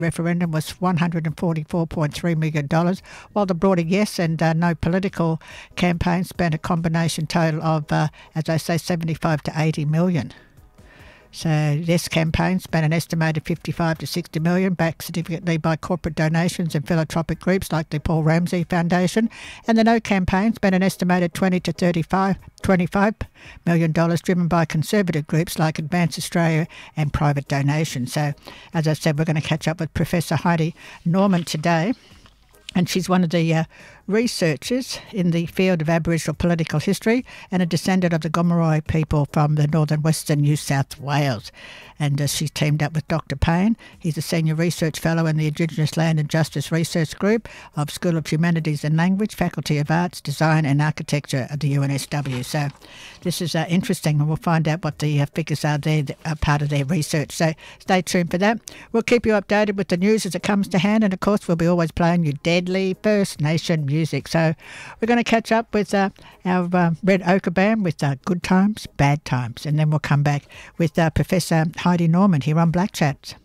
referendum was $144.3 million, while the broader yes and no political campaign spent a combination total of, as I say, 75 to 80 million. So yes campaign spent an estimated 55 to 60 million, backed significantly by corporate donations and philanthropic groups like the Paul Ramsay Foundation, and the no campaign spent an estimated 20 to 25 million dollars, driven by conservative groups like Advance Australia and private donations. So, as I said, we're going to catch up with Professor Heidi Norman today. And she's one of the researchers in the field of Aboriginal political history and a descendant of the Gomeroi people from the northern western New South Wales. And she's teamed up with Dr. Payne. He's a senior research fellow in the Indigenous Land and Justice Research Group of School of Humanities and Language, Faculty of Arts, Design and Architecture at the UNSW. So this is interesting, and we'll find out what the figures are there that are part of their research. So stay tuned for that. We'll keep you updated with the news as it comes to hand, and of course we'll be always playing you deadly First Nation music. So we're going to catch up with our Red Ochre Band with Good Times, Bad Times, and then we'll come back with Professor Heidi Norman here on Black Chats.